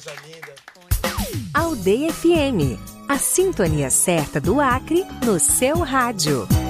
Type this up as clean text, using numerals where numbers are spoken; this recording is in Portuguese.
coisa linda. Aldeia FM, a sintonia certa do Acre no seu rádio.